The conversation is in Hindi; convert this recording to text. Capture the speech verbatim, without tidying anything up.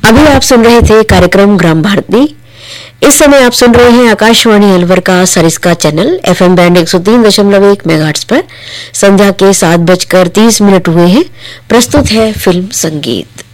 अभी आप सुन रहे थे कार्यक्रम ग्राम भारती। इस समय आप सुन रहे हैं आकाशवाणी अलवर का सरिस्का चैनल एफएम बैंड एक सौ तीन दशमलव एक मेगाहर्ट्ज पर। संध्या के सात बजकर तीस मिनट हुए हैं। प्रस्तुत है फिल्म संगीत।